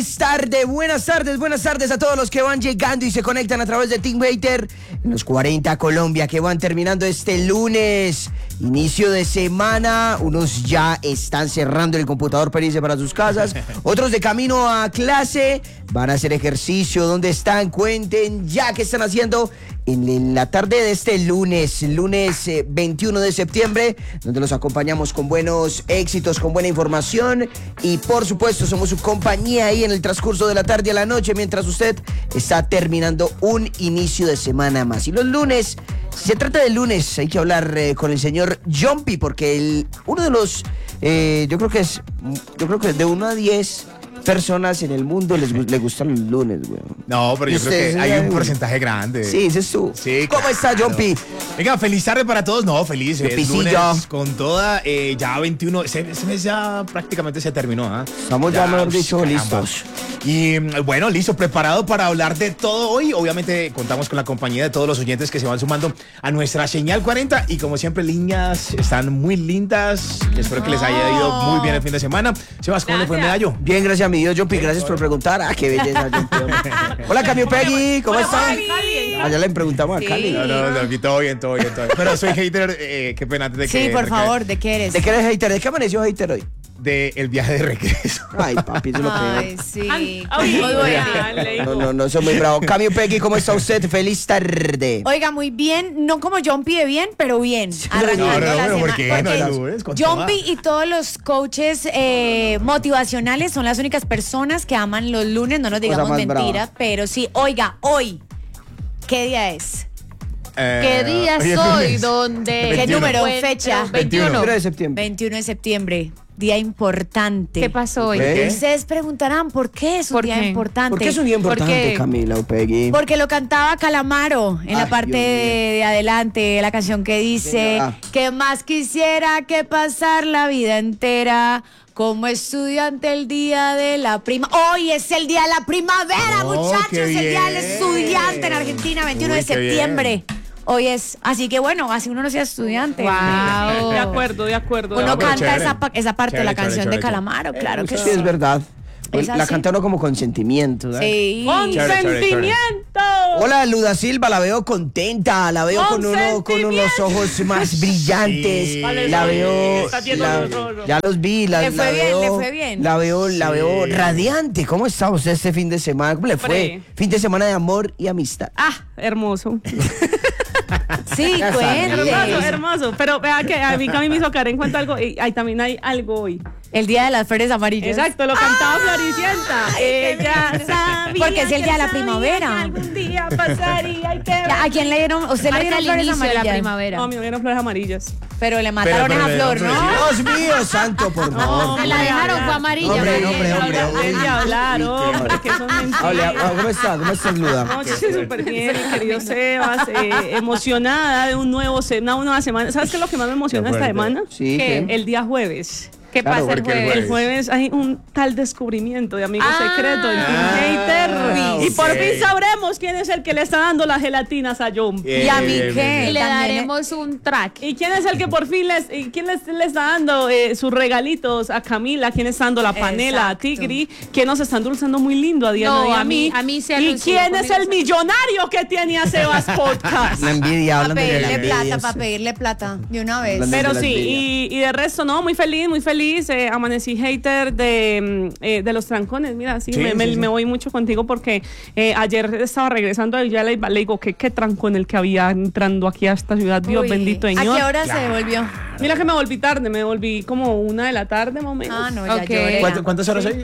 Buenas tardes a todos los que van llegando y se conectan a través de Team Hater en los 40 Colombia, que van terminando este lunes, inicio de semana. Unos ya están cerrando el computador para irse para sus casas, otros de camino a clase, van a hacer ejercicio. ¿Dónde están? Cuenten ya qué están haciendo en la tarde de este lunes 21 de septiembre, donde los acompañamos con buenos éxitos, con buena información y por supuesto somos su compañía ahí en el transcurso de la tarde a la noche, mientras usted está terminando un inicio de semana más. Y los lunes, si se trata de lunes, hay que hablar con el señor Jumpy, porque uno de los, yo creo que de 1 a 10 personas en el mundo les gustan los lunes, güey. No, pero yo creo que hay un porcentaje grande. Sí, ese es tú. Sí, ¿Cómo está, Jumpy? Venga, feliz tarde para todos. No, feliz. Jumpicillo. Lunes con toda, ya 21. Ese mes ya prácticamente se terminó, ¿ah? Estamos ya, mejor dicho, caramba. listos. Y bueno, listo, preparado para hablar de todo hoy. Obviamente contamos con la compañía de todos los oyentes que se van sumando a nuestra señal 40. Y como siempre, líneas están muy lindas. Espero que les haya ido muy bien el fin de semana. Sebas, ¿cómo le fue el medallo? Bien, gracias a mi Dios, Jumpy. Gracias por preguntar. Ah, qué belleza, Jumpy. Hola, Cambio Peggy. ¿Cómo están? Ya le preguntamos a Cali. No, todo bien. Pero soy hater, qué pena antes de que... Sí, por favor, ¿de qué eres? ¿De qué eres hater? ¿De qué amaneció hater hoy? Del viaje de regreso. Ay, papi, eso es lo peor. Ay, sí. No, soy muy bravo. Cambio Peggy, ¿cómo está usted? Feliz tarde. Oiga, muy bien, no como Jumpy de bien, pero bien. Arrancando la semana. ¿por qué? Porque No, lunes, con Jumpy toda. y todos los coaches motivacionales son las únicas personas que aman los lunes, no nos digamos más mentiras, brava. pero sí. Oiga, hoy, ¿qué día es? ¿Qué día hoy es soy? lunes. ¿Dónde? ¿Qué 21. número? Fecha. 21. 1 de septiembre. 21 de septiembre, día importante. ¿Qué pasó hoy? Ok. Y ustedes preguntarán, ¿por qué es un ¿Por día qué? importante? ¿Por qué es un día importante, Porque- Camila o Peggy? Porque lo cantaba Calamaro en la Ay, parte Dios mío. de adelante, la canción que dice Ah. que más quisiera que pasar la vida entera como estudiante el día de la Hoy es el día de la primavera, Oh, muchachos, qué el día del bien. estudiante en Argentina, 21 Uy, de qué bien. septiembre. Hoy es, así que bueno, así uno no sea estudiante. Wow. De acuerdo. Uno No, pero canta chévere. esa parte de la Chévere, canción chévere, de Calamaro, claro que Sí, sí. es verdad. Es La así. canta uno como con sentimiento, ¿verdad? Sí. ¡Consentimiento! Hola, Luda Silva, la veo contenta, la veo con unos ojos más brillantes. Sí. La veo, Está viendo los rojos. ya los vi, la Le fue bien, veo, le fue bien. La veo radiante. ¿Cómo está usted este fin de semana? ¿Cómo le fue? Hombre. Fin de semana de amor y amistad. Ah, hermoso. Sí, Ya cuente. Hermoso. Pero vea que a mí me hizo caer en cuenta algo. Y también hay algo hoy. El día de las flores amarillas. Exacto, lo cantaba Floricienta. Ella sabía. Porque es el día de la que sabía primavera. que algún día pasaría y que... ¿A quién le dieron? ¿Usted le Marca dieron el flores inicio de la amarillas? primavera. No, me dieron flores amarillas. Pero le mataron Pero esa le flor, dieron ¿no? flores. Dios mío, santo, por favor. Se la dejaron, fue amarilla. Hombre, ¿no? hombre. Dejen de hablar, hombre, que son Hola, mentiras. ¿cómo está? ¿Cómo estás, Luda? No, yo estoy súper bien, mi querido Sebas, emocionada de una nueva semana. ¿Sabes qué es lo que más me emociona Qué esta fuerte. semana? Sí, ¿Qué? ¿qué? El día jueves. ¿Qué Claro, pasa el porque el jueves? El jueves hay un tal descubrimiento de amigo secreto del Team Hater. Y por ok. fin sabremos quién es el que le está dando las gelatinas a John. ¿Y a mí qué? Y le También- daremos un track. ¿Y quién es el que por fin quién le está dando sus regalitos a Camila? ¿Quién está dando la panela a Exacto. Tigri? ¿Quién nos está endulzando muy lindo a Diana No, y a mí se ¿Y alucinó quién es conmigo. el millonario que tiene a Sebas Podcast? La envidia, Para hablan de la pedirle envidia. plata, para pedirle plata. De una vez. Hablando- Pero de la sí, envidia. y de resto, no, muy feliz. Amanecí hater de los trancones. Mira, sí, Sí, me sí. voy mucho contigo porque ayer estaba regresando y ya le digo que qué trancón el que había entrando aquí a esta ciudad. Dios Uy, bendito, ¿A Señor. qué hora se devolvió? Mira que me volví tarde, me volví como 1 de la tarde más o menos. Ah, no, ya Ok. lloré. ¿Cuántas horas hay?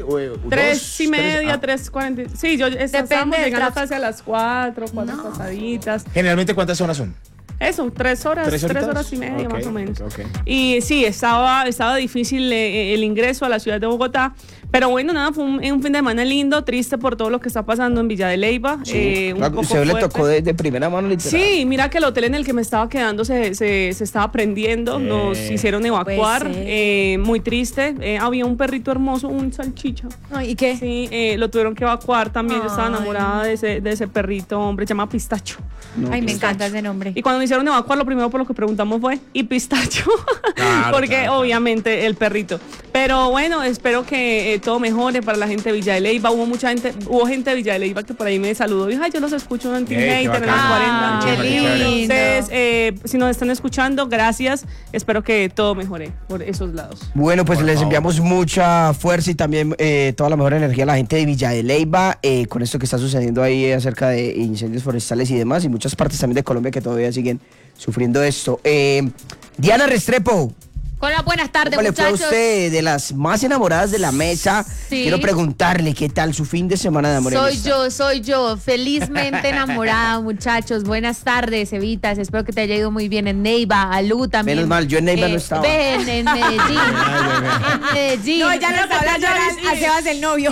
3:30, 3:40. Sí, yo estábamos del llegando tráfico. casi a las 4 pasaditas. Generalmente, ¿cuántas horas son? Eso, 3 horas, ¿3 3 horitas? horas y media Ok, más o menos. ok. Y sí, estaba difícil el ingreso a la ciudad de Bogotá, pero bueno, nada, fue un fin de semana lindo, triste por todo lo que está pasando en Villa de Leyva. Un poco Usted le fuerte. tocó de primera mano, literal. Sí, mira que el hotel en el que me estaba quedando se estaba prendiendo, nos hicieron evacuar, Puede ser. muy triste. Había un perrito hermoso, un salchicha. Ay, ¿y qué? Sí, lo tuvieron que evacuar también. Yo estaba Ay. enamorada de ese perrito, hombre, se llama Pistacho. Ay, me encanta ese nombre. Y cuando me hicieron evacuar, lo primero por lo que preguntamos fue, ¿y Pistacho? Claro, Porque claro. obviamente el perrito. Pero bueno, espero que que todo mejore para la gente de Villa de Leyva. Hubo gente de Villa de Leyva que por ahí me saludó. Dijo, ay, yo los escucho en Team Qué Hater en los bacán. 40. Qué lindo. Entonces, si nos están escuchando, gracias. Espero que todo mejore por esos lados. Bueno, pues Por les favor. enviamos mucha fuerza y también toda la mejor energía a la gente de Villa de Leyva con esto que está sucediendo ahí acerca de incendios forestales y demás, y muchas partes también de Colombia que todavía siguen sufriendo esto. Diana Restrepo, Hola, buenas tardes, ¿cómo le fue a muchachos. usted de las más enamoradas de la mesa? Sí. Quiero preguntarle qué tal su fin de semana de amor. Soy yo, felizmente enamorada, muchachos. Buenas tardes, Evitas. Espero que te haya ido muy bien en Neiva, a Lu también. Menos mal, yo en Neiva no estaba. Ven, en Medellín. En Medellín. No, ya no está hablando a Sebas el novio.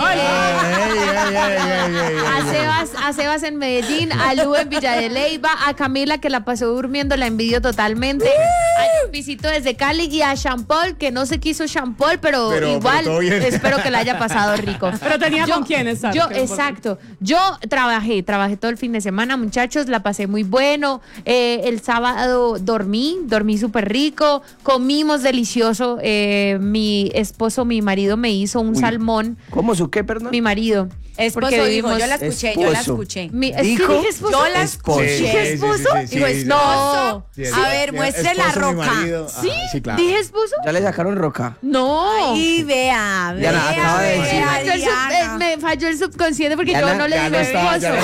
A Sebas en Medellín, a Lu en Villa de Leyva, a Camila que la pasó durmiendo, la envidio totalmente. A Visito desde Cali y a Champol, que no se quiso Champol, pero igual todo bien. espero que la haya pasado rico. Pero tenía con quién estar. Exacto. Yo trabajé todo el fin de semana, muchachos, la pasé muy bueno. El sábado dormí súper rico, comimos delicioso. Mi marido me hizo un salmón. ¿Cómo su qué, perdón? Mi marido. Esposo Porque dijo, vivimos- yo la escuché, Esposo. ¿Es que ¿Dijo? dije esposo? Yo la Esposo. escuché. ¿Dije esposo? Digo, esposo. Sí, A ver, muestre la roca. ¿Sí? Sí, claro. ¿Dije esposo? Ya le sacaron roca. No. Y vea, Diana, acaba de decir. Diana. Me falló el subconsciente porque Diana, yo no le ya dije no estaba, esposo.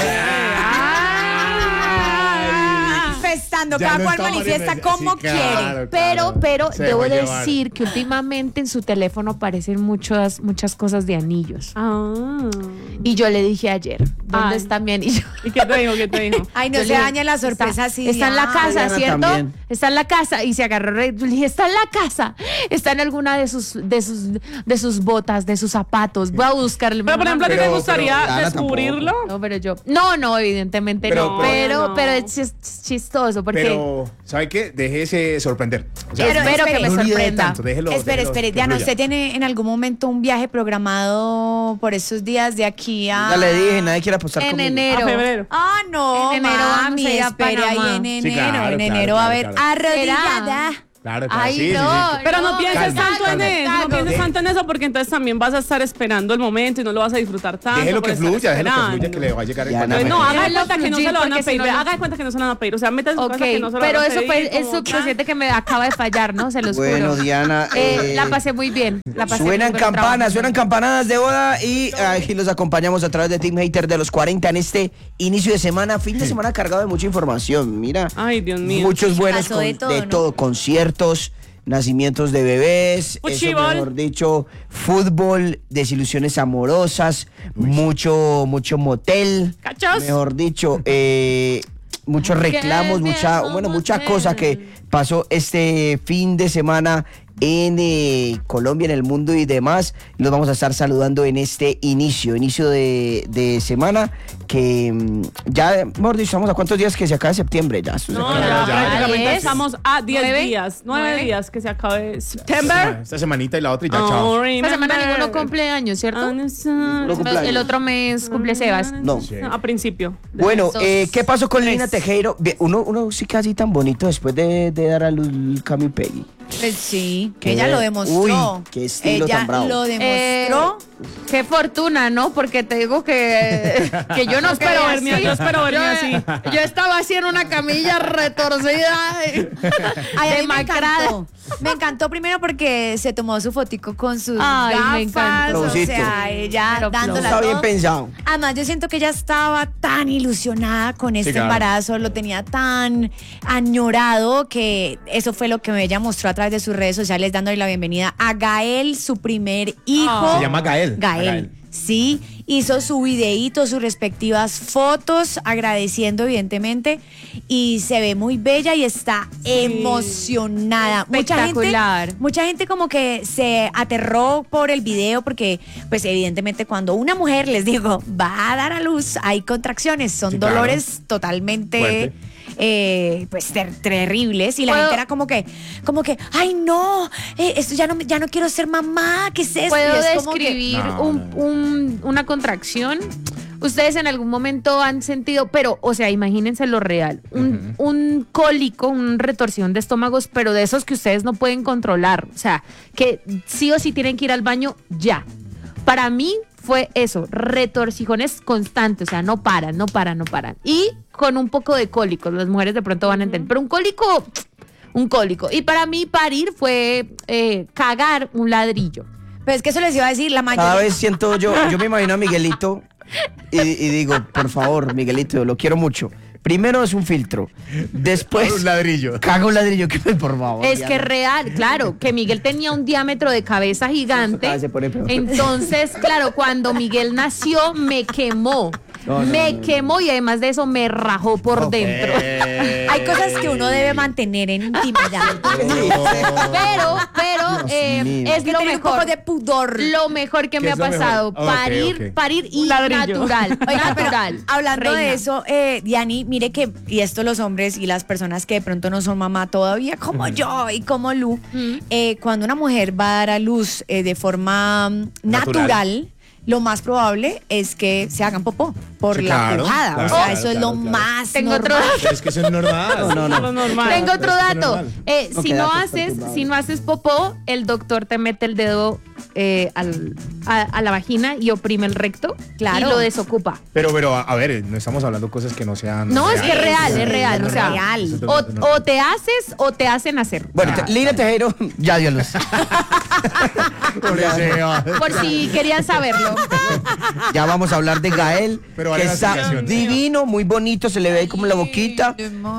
Manifestando, Ya cada no cual estaba manifiesta manifestando. como Sí, claro. quiere. Pero Se debo dejó llevar. decir que últimamente en su teléfono aparecen muchas cosas de anillos. Ah. Y yo le dije ayer, ¿dónde Ay. está mi anillo? ¿Y qué te dijo? ¿Qué te dijo? Ay, no Yo se le dije, dañe la sorpresa así. Está en la Diana. casa, Diana ¿cierto? también. Está en la casa y se agarró. Le dije, está en la casa. Está en alguna de sus botas, de sus zapatos. Voy a buscarle. Pero, por ejemplo, ¿a ti te Pero, gustaría Diana descubrirlo? No, pero yo. No, evidentemente Pero, no. pero- Pero es chistoso porque Pero, ¿sabe qué? Déjese sorprender. O Pero espero que me espere. no olvide sorprenda. tanto, déjelo. Espere, Diana, ¿usted tiene en algún momento un viaje programado por esos días de aquí a...? Ya le dije, nadie quiere apostar En conmigo. enero. A febrero. Ah, no, En enero vamos mami, a ir a espere ahí Panamá. en Sí, enero. claro, En claro, enero va a haber claro. arrodillada. Claro, Ay, sí, sí, no. sí. Pero no pienses calma, tanto en calma. eso, no pienses tanto en eso porque entonces también vas a estar esperando el momento y no lo vas a disfrutar tanto. Déjelo por que estar fluya, esperando. que le va a llegar en Diana, cuanto No, haga de Déjalo cuenta que no se fluir, lo van a porque pedir. si no- Haga de cuenta que no se lo van a pedir. O sea, meta en su Ok, casa que no se lo pero van a eso pedir. fue el como- subconsciente que me acaba de fallar, ¿no? Se los Bueno, juro. Diana, La pasé muy bien. La pasé muy Suenan bien campanas, trabajando. suenan campanadas de boda y aquí los acompañamos a través de Team Hater de los 40 en este inicio de semana, fin de semana cargado de mucha información. Mira, Ay, Dios mío. muchos buenos Pasó de todo, ¿no? conciertos, nacimientos de bebés, eso, Fuchibol. mejor dicho, fútbol, desilusiones amorosas, mucho motel, Cachos. mejor dicho, muchos reclamos, mucha cosa que pasó este fin de semana en Colombia, en el mundo y demás. Los vamos a estar saludando en este inicio de semana que ya, mejor dicho, estamos a cuántos días que se acaba septiembre ya. Esto se No, acaba. ya, ya. prácticamente ¿10? estamos a 10 ¿9? días. 9 ¿9? días que se acabe septiembre. Esta semanita y la otra y ya, Oh, chao. Esta semana remember. ninguno cumple años, ¿cierto? No cumpleaños. El otro mes cumple Sebas. No. Sí. A principio. Bueno, Entonces, ¿qué pasó con tres. Lina Tejero? Bien, uno sí que así tan bonito después de dar a luz Cami Peggy. Pues sí, Qué- ella lo demostró. uy, qué estilo ella tan bravo. lo demostró. Qué fortuna, ¿no? Porque te digo que yo no espero quedé verme- así. yo espero verme así. Yo estaba así en una camilla retorcida. Ay, a mí me demacrada. encantó. Me encantó primero porque se tomó su fotico con sus Ay, me gafas, encantó. o sea, Flowcito. ella Pero dándola Está bien todo. pensado. Además, yo siento que ella estaba tan ilusionada con este claro. embarazo, lo tenía tan añorado que eso fue lo que ella mostró a través de sus redes sociales, dándole la bienvenida a Gael, su primer hijo. Se llama Gael. Gael. Sí, hizo su videíto, sus respectivas fotos, agradeciendo evidentemente, y se ve muy bella y está emocionada. Espectacular. Mucha gente como que se aterró por el video porque, pues evidentemente cuando una mujer, les digo, va a dar a luz, hay contracciones, son Sí, claro. dolores totalmente... Fuerte. pues terribles y la ¿Puedo- gente era como que, ay no, esto ya no quiero ser mamá, ¿qué es esto? ¿Puedo Y es como que- describir No, una contracción? Ustedes en algún momento han sentido, pero, o sea, imagínense lo real, un cólico, una retorsión de estómagos, pero de esos que ustedes no pueden controlar, o sea, que sí o sí tienen que ir al baño ya. para mí fue eso, retorcijones constantes, o sea, no paran. Y con un poco de cólicos, las mujeres de pronto van a entender, pero un cólico. Y para mí parir fue cagar un ladrillo. Pero es que eso les iba a decir, la mayoría. Cada vez siento yo me imagino a Miguelito y digo, por favor, Miguelito, lo quiero mucho. Primero es un filtro, después Un ladrillo. caga un ladrillo, que por favor. Es ya que no. Miguel, claro, que Miguel tenía un diámetro de cabeza gigante. Cada vez se pone peor. Entonces, claro, cuando Miguel nació, me quemó. Me quemó y además de eso me rajó por dentro. Hay cosas que uno debe mantener en intimidad. Pero Dios mío. es Que lo tener un poco mejor. de pudor. Lo mejor que ¿Qué me ha es lo mejor? pasado. Ok, ok. Parir y Un ladrillo. natural. Oiga, pero natural. hablando Reina. de eso, Diani, mire que, y esto los hombres y las personas que de pronto no son mamá todavía, como yo y como Lu, cuando una mujer va a dar a luz de forma natural, lo más probable es que se hagan popó por Sí, la claro, pujada. claro, o sea, claro, eso es lo claro. más Tengo otro normal. dato. Es que eso es normal. No. Lo normal. Tengo otro es que dato. normal. No, Si qué no datos haces, perturbables. si no haces popó, el doctor te mete el dedo a la vagina y oprime el recto Claro. y lo desocupa. Pero, a ver, no estamos hablando de cosas que no sean. No, es que es real, es es real. O sea, real. o te haces o te hacen hacer. Bueno, Lina Tejero ya dio luz. Por si querían saberlo. Ya vamos a hablar de Gael, Pero vale que la está explicación. divino, muy bonito, se le ve ahí como la boquita.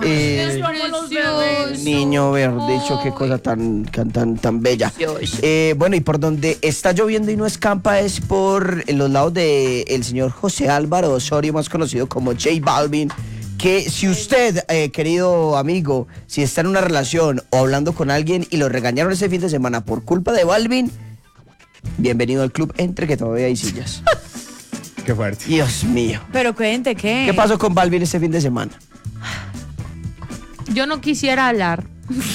Niño verdecho, qué cosa tan bella. Bueno, y por donde está lloviendo y no escampa es por los lados del señor José Álvaro Osorio, más conocido como J Balvin. Que si usted, querido amigo, si está en una relación o hablando con alguien y lo regañaron ese fin de semana por culpa de Balvin, bienvenido al club entre que todavía hay sillas. Qué fuerte. Dios mío. Pero cuente, ¿qué? ¿Qué pasó con Balvin ese fin de semana? Yo no quisiera hablar.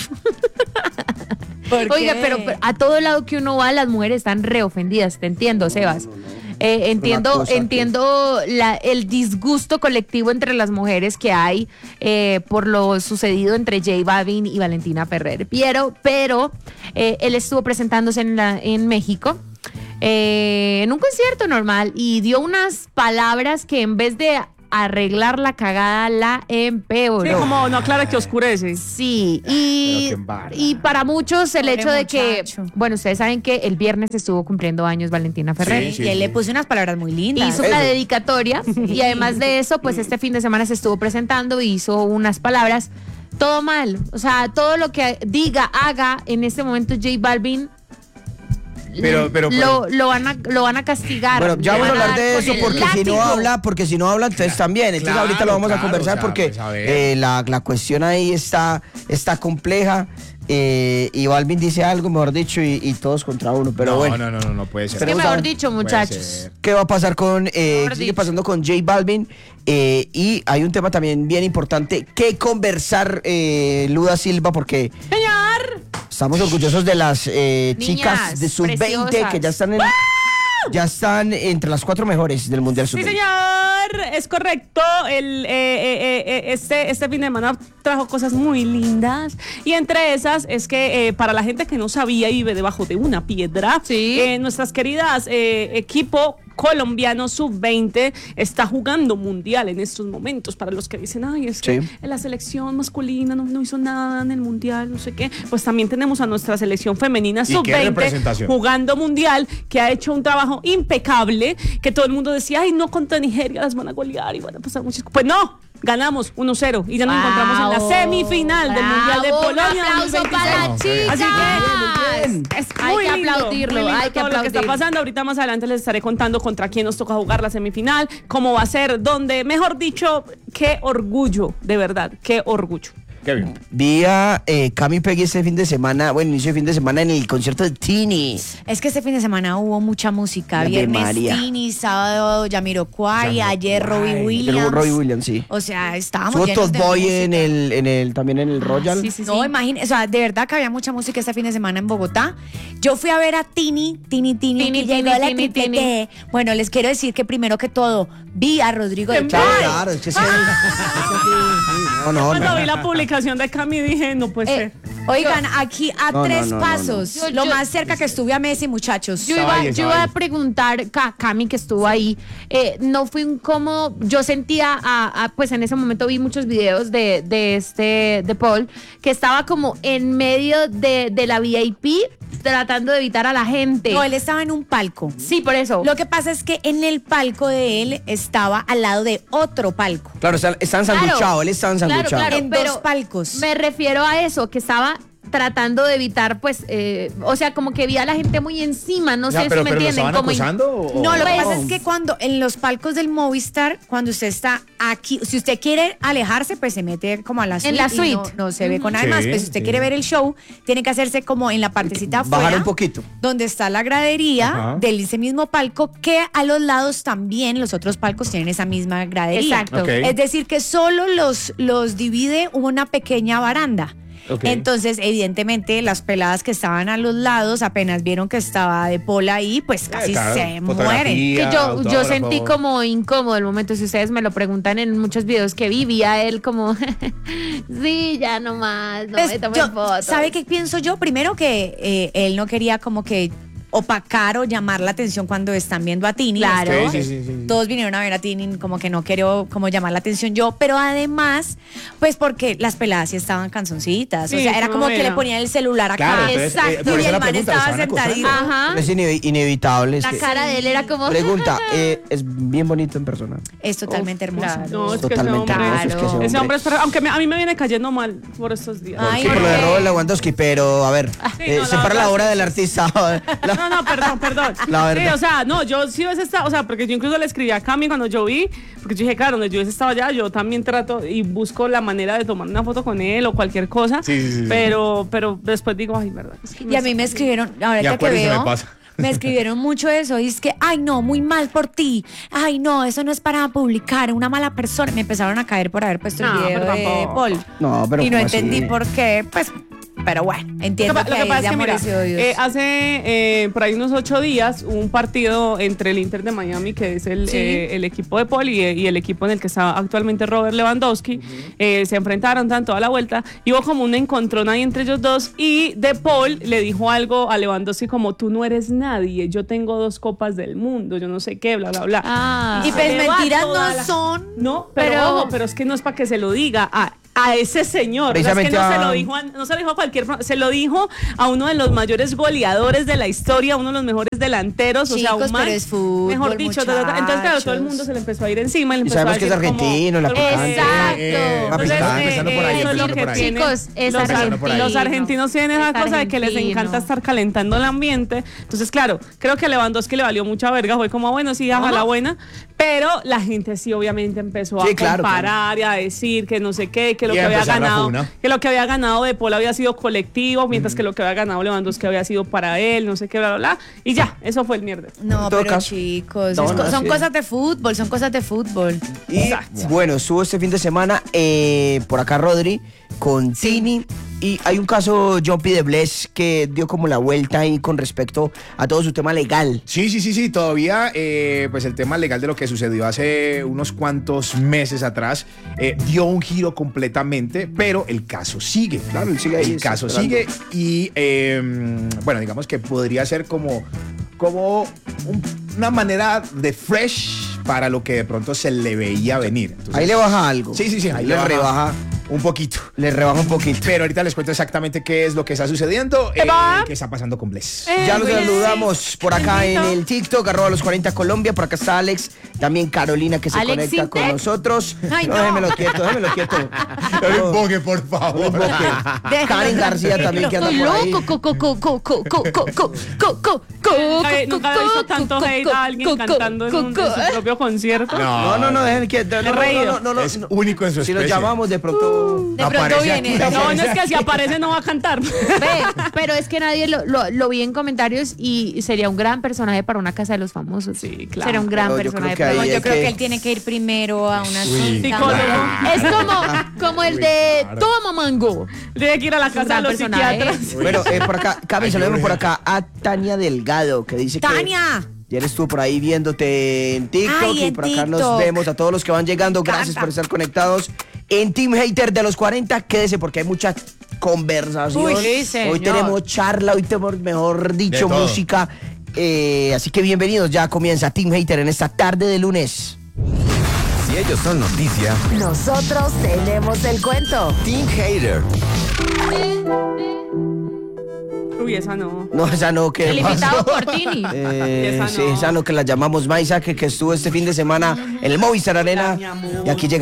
¿Por Oiga, qué? pero a todo lado que uno va, las mujeres están reofendidas. Te entiendo, Sebas. Entiendo, Una cosa entiendo el disgusto colectivo entre las mujeres que hay por lo sucedido entre J Balvin y Valentina Ferrer. Pero él estuvo presentándose en México en un concierto normal y dio unas palabras que en vez de arreglar la cagada la empeoró. Sí, como no aclara que oscurece. Sí, Pero qué embarra. y para muchos el Pobre hecho de que, muchacho. bueno, ustedes saben que el viernes estuvo cumpliendo años Valentina Ferrer. Sí, Y él le puso unas palabras muy lindas. Hizo una dedicatoria y además de eso, pues este fin de semana se estuvo presentando y hizo unas palabras. Todo mal, o sea, todo lo que diga, haga en este momento J Balvin Pero- lo van a castigar. Bueno, ya Le vamos a van hablar de dar eso con el porque si no habla, entonces también. Entonces Claro, ahorita lo vamos a claro, conversar o sea, porque pues, a ver. la cuestión ahí está compleja y Balvin dice algo, mejor dicho, y todos contra uno. Pero no, bueno, no puede ser. Es que Pero, mejor ¿saben? dicho, Puede muchachos. ser. ¿qué va a pasar sigue dicho. pasando con J Balvin? Y hay un tema también bien importante que conversar, Luda Silva, porque Señor. estamos orgullosos de las chicas Niñas de sub-20 preciosas. que ya están entre las 4 mejores del Mundial Sí, Sub-20. señor, es correcto. Este fin de semana trajo cosas muy lindas. Y entre esas es que para la gente que no sabía y vive debajo de una piedra, Sí. nuestras queridas equipo colombiano sub-20 está jugando mundial en estos momentos. Para los que dicen, ay, es que Sí. la selección masculina no hizo nada en el mundial, no sé qué. Pues también tenemos a nuestra selección femenina ¿Y qué sub-20 representación? jugando mundial, que ha hecho un trabajo impecable, que todo el mundo decía, ay, no, contra Nigeria las van a golear y van a pasar muchas cosas. Pues no, ganamos 1-0 y ya nos encontramos en la Bravo, semifinal del Mundial de bravo, Polonia. Un aplauso 2026. para las chicas. Así que bien. es Hay muy que lindo, aplaudirlo, muy lindo hay que todo lo que está aplaudir. pasando. Ahorita más adelante les estaré contando contra quién nos toca jugar la semifinal, cómo va a ser, dónde, mejor dicho, qué orgullo, de verdad, qué orgullo. Qué bien. Vi a Cami Peggy este fin de semana, bueno, inicio de fin de semana en el concierto de Tini. Es que este fin de semana hubo mucha música. Ave Viernes María. Tini, sábado Jamiroquai, ayer Robbie Williams. Robbie Williams, sí. O sea, estábamos Estuvo llenos Todd de Boy música. también en el Royal. Sí, sí, sí. No, imagínate, o sea, de verdad que había mucha música este fin de semana en Bogotá. Yo fui a ver a Tini, que llegó la Tini, triple Tini. T. Bueno, les quiero decir que primero que todo, vi a Rodrigo de En Paul. Claro, es que sí. No, Cuando vi la publicación publicación de Cami dije, no puede ser. Oigan, aquí a No, 3 no, pasos. no. Lo Yo- más cerca que estuve a Messi, muchachos. Yo Estaba iba ahí. a preguntar, Cami, que estuvo ahí, no fue incómodo. Yo sentía, pues en ese momento vi muchos videos de Paul, que estaba como en medio de la VIP tratando de evitar a la gente. No, él estaba en un palco. Sí, por eso. Lo que pasa es que en el palco de él estaba al lado de otro palco. Claro, están sanguchados, él está ensanguchado. Claro, En pero dos palcos. Me refiero a eso, que estaba tratando de evitar, pues, o sea, como que vi a la gente muy encima, no sé pero si me lo entienden. estaban como acosando o- No, lo que Pues- pasa es que cuando en los palcos del Movistar, cuando usted está aquí, si usted quiere alejarse, pues se mete como a la suite. En la y suite. No se ve con nadie Sí, más. Pues si usted sí. quiere ver el show, tiene que hacerse como en la partecita afuera. Bajar un poquito. Donde está la gradería Ajá. de ese mismo palco, que a los lados también los otros palcos tienen esa misma gradería. Exacto. Ok. Es decir, que solo los divide una pequeña baranda. Ok. Entonces, evidentemente, las peladas que estaban a los lados, apenas vieron que estaba de Paul ahí, pues casi claro, se fotografía. mueren. Que yo autógrafo. sentí como incómodo el momento, si ustedes me lo preguntan en muchos videos que vi, vi a él como, sí, ya nomás, no Pues, me tomen yo- fotos. ¿Sabe qué pienso yo? Primero que él no quería como que opacar o llamar la atención cuando están viendo a Tini. Claro. ¿no? Sí. Todos vinieron a ver a Tini, como que no quiero como llamar la atención yo, pero además, pues porque las peladas sí estaban canzoncitas. O Sí, sea, era como que novela. le ponían el celular acá. Claro, entonces, Exacto. por Y eso el la man pregunta, ¿lo estaba estaban acosando? sentadito. Ajá. Es inevitable. es La que- cara de él era como... Pregunta, es bien bonito en persona. Es totalmente hermoso. claro. No, es que ese Totalmente hombre, hermoso, es que ese ese hombre hombre- es aunque a mí me viene cayendo mal por estos días. Ay, Sí, por lo de ¿por qué? Robert Lewandowski, pero a ver, Sí, no, la separa verdad la obra sí. del artista. No, perdón. La verdad. Sí, o sea, no, yo sí hubiese estado, o sea, porque yo incluso le escribí a Cami cuando yo vi, porque yo dije, claro, donde yo hubiese estado allá, yo también trato y busco la manera de tomar una foto con él o cualquier cosa. Sí. Pero después digo, ay, verdad. es que Y a mí me escribieron, ahorita que acuérdese, veo, me pasa. me escribieron mucho eso. Y es que, ay, no, muy mal por ti. Ay, no, eso no es para publicar, una mala persona. Me empezaron a caer por haber puesto No, el video pero de tampoco. Paul. No, pero Y no ¿cómo así? entendí por qué, pues, pero bueno, entiendo Lo que, que hay pasa de es que, mira, amores y odios. hace por ahí unos 8 días hubo un partido entre el Inter de Miami, que es el equipo de Paul, y el equipo en el que está actualmente Robert Lewandowski. Se enfrentaron tanto a la vuelta y hubo como un encontrón ahí entre ellos dos, y de Paul le dijo algo a Lewandowski como, tú no eres nadie, yo tengo 2 copas del mundo, yo no sé qué, bla, bla, bla. Ah. Y se pues le va mentiras toda no son. No, pero, Pero- ojo, pero es que no es para que se lo diga a ese señor. O sea, es que Precisamente no se a- lo dijo no se lo dijo a cualquier, se lo dijo a uno de los mayores goleadores de la historia, uno de los mejores delanteros, o sea, Chicos, un man, pero es fútbol, mejor dicho, entonces claro, todo el mundo muchachos. se le empezó a ir encima, y le Y empezó a sabemos que es decir como- argentino, la picante. Exacto. Empezando por ahí, eso es lo empezando que por ahí. tienen Chicos, es los, argentino. por ahí. los argentinos tienen esa Es cosa de que les argentino. encanta estar calentando el ambiente. Entonces, claro, creo que a Lewandowski le valió mucha verga, fue como, bueno, sí, a la buena, pero la gente sí obviamente empezó Sí, a claro, comparar y a decir que no sé qué, que lo Y que a había empezar la ganado, funa. que lo que había ganado de Paul había sido colectivo, mientras que lo que había ganado Lewandowski había sido para él, no sé qué, bla, bla, bla, y ya, eso fue el mierda. No, En todo pero caso. chicos, No, son sí. cosas de fútbol, son cosas de fútbol. Y bueno, estuvo este fin de semana por acá Rodri con Tini. Y hay un caso, Jumpy de Bless, que dio como la vuelta ahí con respecto a todo su tema legal. Sí, todavía pues el tema legal de lo que sucedió hace unos cuantos meses atrás dio un giro completamente, pero el caso sigue. Claro, él sigue ahí, El está caso esperando. sigue y bueno, digamos que podría ser como una manera de fresh para lo que de pronto se le veía venir. Entonces, Ahí le baja algo. Sí, ahí le rebaja. un poquito. Le rebaja un poquito. Pero ahorita les cuento exactamente qué es lo que está sucediendo, Eva. qué está pasando con Bless. Ya los Pues, saludamos por acá en bendito. el TikTok, @los40 Colombia. Por acá está Alex, también Carolina que se Alex conecta con Intec. nosotros. Ay, no. Déjemelo quieto. No lo embogue, por favor. Karen García también que anda por ahí. Nunca había visto tanto hate a alguien cantando en su propio concierto. No, déjenme quieto. No, He reído. no. Es único en su Si lo especie. llamamos de pronto. De pronto Aparece viene. aquí. No, no es que si aparece no va a cantar. Ve, pero es que nadie lo vi en comentarios y sería un gran personaje para una casa de los famosos. Sí, claro. Sería un gran Pero yo personaje creo que para ahí No, yo es creo que- que él tiene que ir primero a una Uy. cita. Psicólogo. Es como el de claro. Toma Mango. Tiene que ir a la casa de gran los personaje. psiquiatras. Bueno, por acá, Cami, Ay, saludemos qué por horrible. acá a Tania Delgado, que dice que ¡Tania! ayer estuvo por ahí viéndote en TikTok Ay, y en por acá nos TikTok. vemos a todos los que van llegando. Gracias Canta. por estar conectados. En Team Hater de los 40, quédese porque hay mucha conversación. Uy, sí, señor. Hoy tenemos charla, hoy tenemos, mejor dicho, De todo. música. Así que bienvenidos, ya comienza Team Hater en esta tarde de lunes. Si ellos son noticia, Nosotros tenemos el cuento. Team Hater. Uy, esa no. No, esa no, que El invitado Cortini. Esa sí, no. esa no, que la llamamos Maisa, que estuvo este fin de semana en el Movistar Arena. Mi amor. Y aquí llega